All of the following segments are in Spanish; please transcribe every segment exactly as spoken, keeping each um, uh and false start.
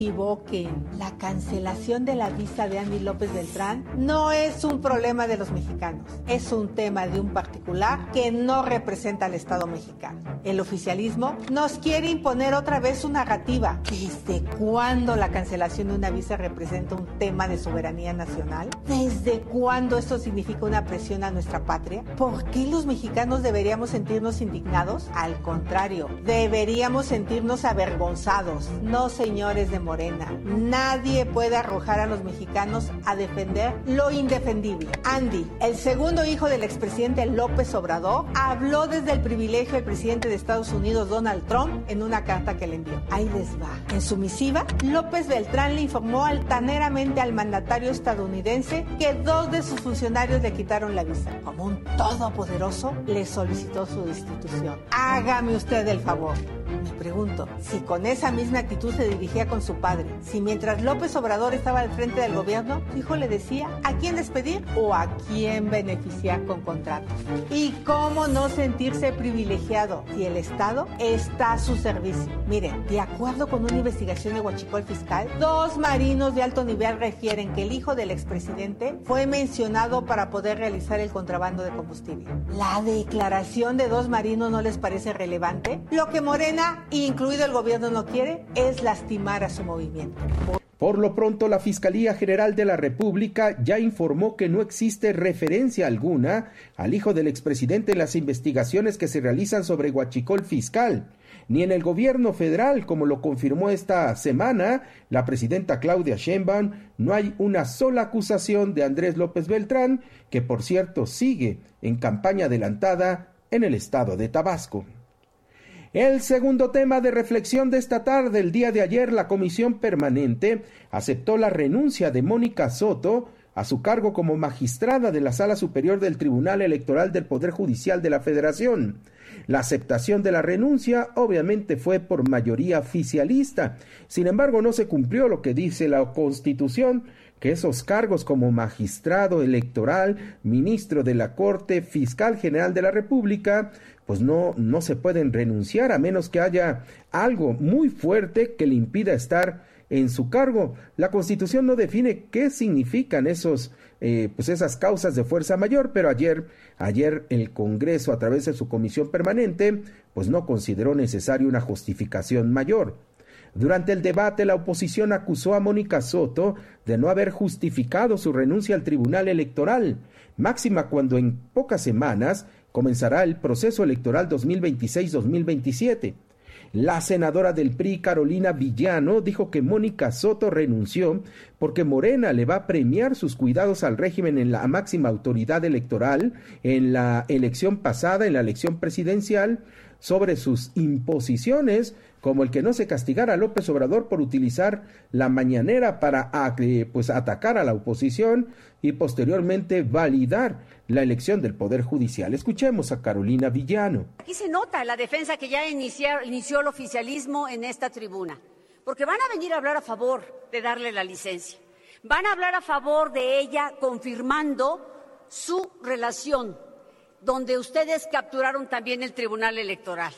equivoquen. La cancelación de la visa de Andy López Beltrán no es un problema de los mexicanos, es un tema de un particular que no representa al Estado mexicano. El oficialismo nos quiere imponer otra vez su narrativa. ¿Desde cuándo la cancelación de una visa representa un tema de soberanía nacional? ¿Desde cuándo esto significa una presión a nuestra patria? ¿Por qué los mexicanos deberíamos sentirnos indignados? Al contrario, deberíamos sentirnos avergonzados. No, señores de Morena, nadie puede arrojar a los mexicanos a defender lo indefendible. Andy, el segundo hijo del expresidente López Obrador, habló desde el privilegio del presidente de Estados Unidos, Donald Trump, en una carta que le envió. Ahí les va. En su misiva, López Beltrán le informó altaneramente al mandatario estadounidense que dos de sus funcionarios le quitaron la visa. Como un todopoderoso, le solicitó su destitución. Hágame usted el favor. Me pregunto, si con esa misma actitud se dirigía con su padre, si mientras López Obrador estaba al frente del gobierno, su hijo le decía a quién despedir o a quién beneficiar con contratos. Y cómo no sentirse privilegiado si el Estado está a su servicio. Miren, de acuerdo con una investigación de Huachicol Fiscal, dos marinos de alto nivel refieren que el hijo del expresidente fue mencionado para poder realizar el contrabando de combustible. ¿La declaración de dos marinos no les parece relevante? Lo que Morena, incluido el gobierno, no quiere es lastimar a su movimiento. Por lo pronto, la Fiscalía General de la República ya informó que no existe referencia alguna al hijo del expresidente en las investigaciones que se realizan sobre Huachicol Fiscal, ni en el gobierno federal, como lo confirmó esta semana la presidenta Claudia Sheinbaum. No hay una sola acusación de Andrés López Beltrán, que por cierto sigue en campaña adelantada en el estado de Tabasco. El segundo tema de reflexión de esta tarde, el día de ayer, la Comisión Permanente aceptó la renuncia de Mónica Soto a su cargo como magistrada de la Sala Superior del Tribunal Electoral del Poder Judicial de la Federación. La aceptación de la renuncia obviamente fue por mayoría oficialista. Sin embargo, no se cumplió lo que dice la Constitución, que esos cargos como magistrado electoral, ministro de la Corte, fiscal general de la República, pues no, no se pueden renunciar a menos que haya algo muy fuerte que le impida estar en su cargo. La Constitución no define qué significan esos, eh, pues esas causas de fuerza mayor, pero ayer, ayer el Congreso, a través de su comisión permanente, pues no consideró necesaria una justificación mayor. Durante el debate, la oposición acusó a Mónica Soto de no haber justificado su renuncia al Tribunal Electoral, máxima cuando en pocas semanas comenzará el proceso electoral dos mil veintiséis dos mil veintisiete. La senadora del P R I, Carolina Villano, dijo que Mónica Soto renunció porque Morena le va a premiar sus cuidados al régimen en la máxima autoridad electoral en la elección pasada, en la elección presidencial, sobre sus imposiciones, como el que no se castigara a López Obrador por utilizar la mañanera para eh, pues, atacar a la oposición y posteriormente validar la elección del Poder Judicial. Escuchemos a Carolina Villano. Aquí se nota la defensa que ya inició, inició el oficialismo en esta tribuna, porque van a venir a hablar a favor de darle la licencia, van a hablar a favor de ella confirmando su relación, donde ustedes capturaron también el Tribunal Electoral.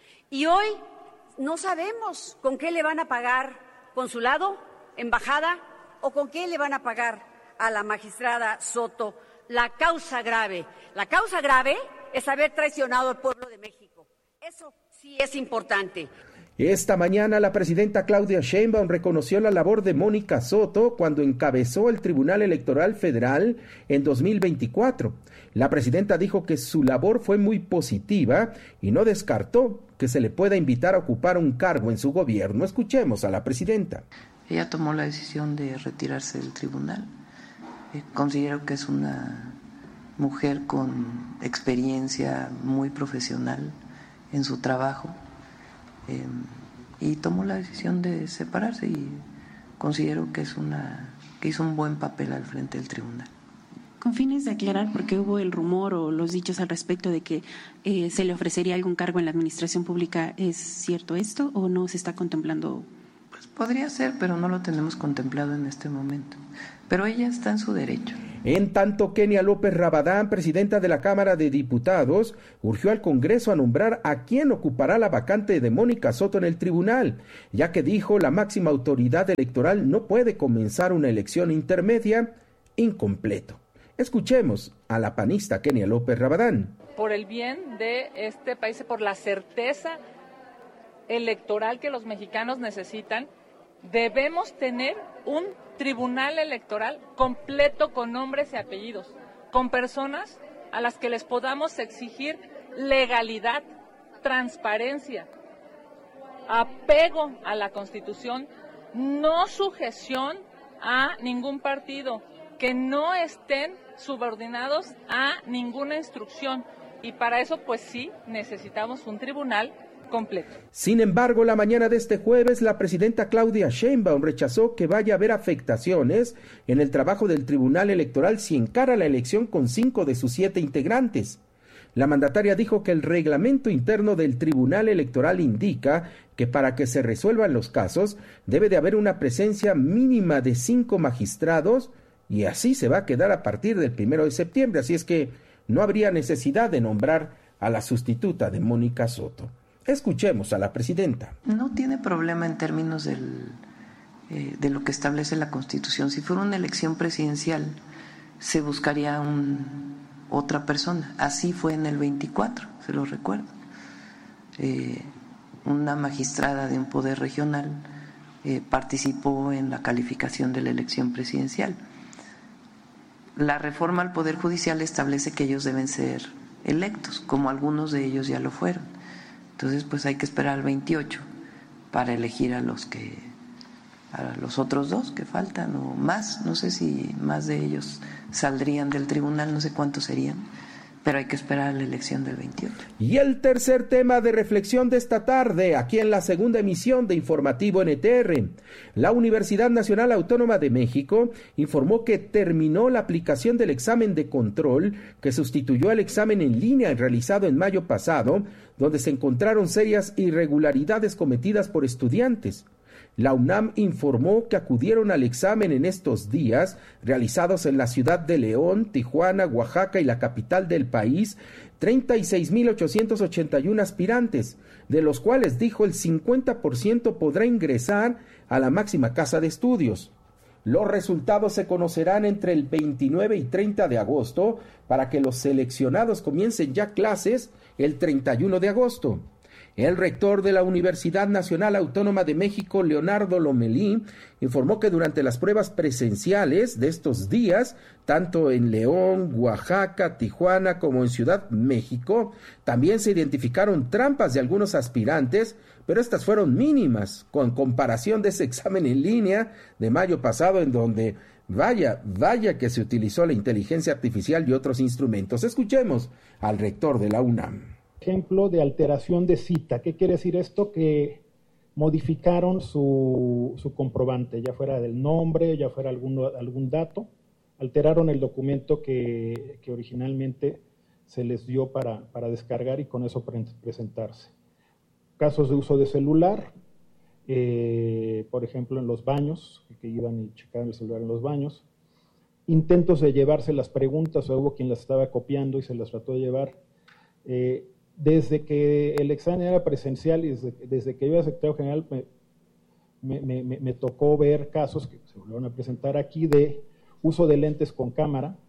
Y hoy no sabemos con qué le van a pagar, consulado, embajada, o con qué le van a pagar a la magistrada Soto la causa grave. La causa grave es haber traicionado al pueblo de México. Eso sí es importante. Esta mañana la presidenta Claudia Sheinbaum reconoció la labor de Mónica Soto cuando encabezó el Tribunal Electoral Federal en dos mil veinticuatro. La presidenta dijo que su labor fue muy positiva y no descartó que se le pueda invitar a ocupar un cargo en su gobierno. Escuchemos a la presidenta. Ella tomó la decisión de retirarse del tribunal. Eh, considero que es una mujer con experiencia muy profesional en su trabajo. Eh, y tomó la decisión de separarse y considero que es una que hizo un buen papel al frente del tribunal. Con fines de aclarar, porque hubo el rumor o los dichos al respecto de que eh, se le ofrecería algún cargo en la administración pública, ¿es cierto esto o no se está contemplando? Pues podría ser, pero no lo tenemos contemplado en este momento. Pero ella está en su derecho. En tanto, Kenia López Rabadán, presidenta de la Cámara de Diputados, urgió al Congreso a nombrar a quien ocupará la vacante de Mónica Soto en el tribunal, ya que dijo la máxima autoridad electoral no puede comenzar una elección intermedia incompleto. Escuchemos a la panista Kenia López Rabadán. Por el bien de este país, por la certeza electoral que los mexicanos necesitan, debemos tener un tribunal electoral completo con nombres y apellidos, con personas a las que les podamos exigir legalidad, transparencia, apego a la Constitución, no sujeción a ningún partido, que no estén subordinados a ninguna instrucción. Y para eso, pues sí, necesitamos un tribunal completo. Sin embargo, la mañana de este jueves, la presidenta Claudia Sheinbaum rechazó que vaya a haber afectaciones en el trabajo del Tribunal Electoral si encara la elección con cinco de sus siete integrantes. La mandataria dijo que el reglamento interno del Tribunal Electoral indica que para que se resuelvan los casos debe de haber una presencia mínima de cinco magistrados y así se va a quedar a partir del primero de septiembre. Así es que no habría necesidad de nombrar a la sustituta de Mónica Soto. Escuchemos a la presidenta. No tiene problema en términos del, eh, de lo que establece la Constitución. Si fuera una elección presidencial, se buscaría un, otra persona. Así fue en el veinticuatro, se lo recuerdo. Eh, una magistrada de un poder regional eh, participó en la calificación de la elección presidencial. La reforma al Poder Judicial establece que ellos deben ser electos, como algunos de ellos ya lo fueron. Entonces, pues hay que esperar al veintiocho para elegir a los que, a los otros dos que faltan o más. No sé si más de ellos saldrían del tribunal, no sé cuántos serían, pero hay que esperar a la elección del veintiocho. Y el tercer tema de reflexión de esta tarde, aquí en la segunda emisión de Informativo N T R. La Universidad Nacional Autónoma de México informó que terminó la aplicación del examen de control que sustituyó al examen en línea realizado en mayo pasado, donde se encontraron serias irregularidades cometidas por estudiantes. La UNAM informó que acudieron al examen en estos días, realizados en la ciudad de León, Tijuana, Oaxaca y la capital del país, treinta y seis mil ochocientos ochenta y uno aspirantes, de los cuales dijo el cincuenta por ciento podrá ingresar a la máxima casa de estudios. Los resultados se conocerán entre el veintinueve y treinta de agosto para que los seleccionados comiencen ya clases el treinta y uno de agosto. El rector de la Universidad Nacional Autónoma de México, Leonardo Lomelí, informó que durante las pruebas presenciales de estos días, tanto en León, Oaxaca, Tijuana como en Ciudad México, también se identificaron trampas de algunos aspirantes, pero estas fueron mínimas con comparación de ese examen en línea de mayo pasado, en donde vaya, vaya que se utilizó la inteligencia artificial y otros instrumentos. Escuchemos al rector de la UNAM. Ejemplo de alteración de cita. ¿Qué quiere decir esto? Que modificaron su, su comprobante, ya fuera del nombre, ya fuera algún, algún dato, alteraron el documento que, que originalmente se les dio para, para descargar y con eso pre presentarse. Casos de uso de celular, eh, por ejemplo en los baños, que iban y checaban el celular en los baños, intentos de llevarse las preguntas, o hubo quien las estaba copiando y se las trató de llevar. Eh, Desde que el examen era presencial y desde, desde que yo era secretario general me, me, me, me tocó ver casos que se volvieron a presentar aquí de uso de lentes con cámara,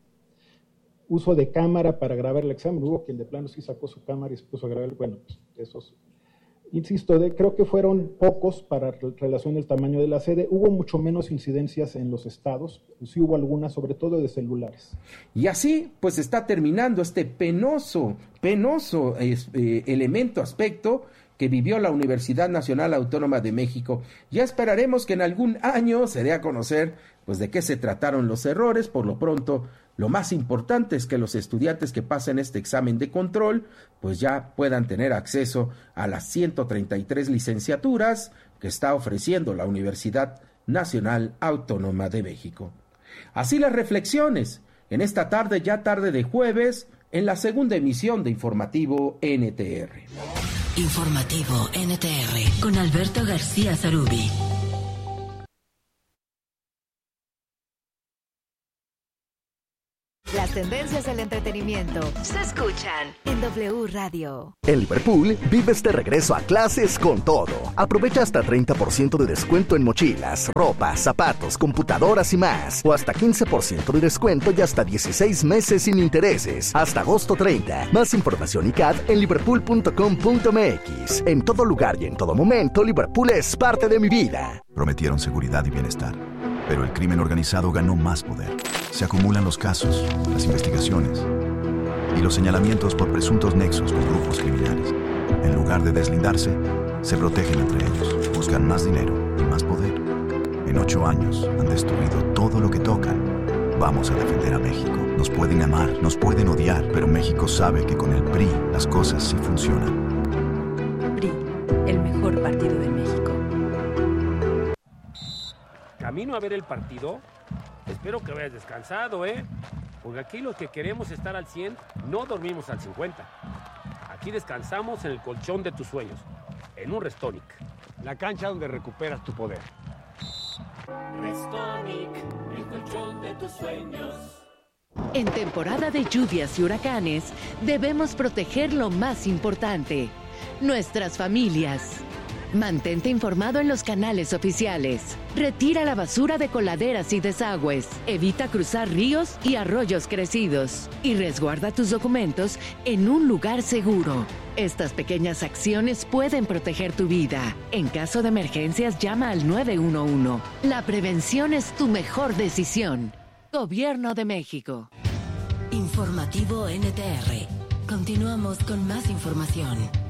uso de cámara para grabar el examen. Hubo quien de plano sí sacó su cámara y se puso a grabar. Bueno, pues esos, insisto, de, creo que fueron pocos para relación del tamaño de la sede. Hubo mucho menos incidencias en los estados, sí hubo algunas, sobre todo de celulares. Y así, pues está terminando este penoso, penoso eh, elemento, aspecto que vivió la Universidad Nacional Autónoma de México. Ya esperaremos que en algún año se dé a conocer, pues, de qué se trataron los errores. Por lo pronto, lo más importante es que los estudiantes que pasen este examen de control, pues ya puedan tener acceso a las ciento treinta y tres licenciaturas que está ofreciendo la Universidad Nacional Autónoma de México. Así las reflexiones en esta tarde, ya tarde de jueves, en la segunda emisión de Informativo N T R. Informativo N T R con Alberto García Zarubi. tendencias del entretenimiento se escuchan en W Radio. En Liverpool, vives de regreso a clases con todo. Aprovecha hasta treinta por ciento de descuento en mochilas, ropa, zapatos, computadoras y más. O hasta quince por ciento de descuento y hasta dieciséis meses sin intereses. Hasta agosto treinta. Más información y C A D en liverpool punto com punto m x. En todo lugar y en todo momento, Liverpool es parte de mi vida. Prometieron seguridad y bienestar, pero el crimen organizado ganó más poder. Se acumulan los casos, las investigaciones y los señalamientos por presuntos nexos con grupos criminales. En lugar de deslindarse, se protegen entre ellos, buscan más dinero y más poder. En ocho años han destruido todo lo que tocan. Vamos a defender a México. Nos pueden amar, nos pueden odiar, pero México sabe que con el P R I las cosas sí funcionan. P R I, el mejor partido de México. Camino a ver el partido. Espero que vayas descansado, ¿eh? Porque aquí los que queremos estar al cien no dormimos al cincuenta. Aquí descansamos en el colchón de tus sueños, en un Restonic, la cancha donde recuperas tu poder. Restonic, el colchón de tus sueños. En temporada de lluvias y huracanes, debemos proteger lo más importante, nuestras familias. Mantente informado en los canales oficiales. Retira la basura de coladeras y desagües. Evita cruzar ríos y arroyos crecidos. Y resguarda tus documentos en un lugar seguro. Estas pequeñas acciones pueden proteger tu vida. En caso de emergencias, llama al nueve uno uno. La prevención es tu mejor decisión. Gobierno de México. Informativo N T R. Continuamos con más información.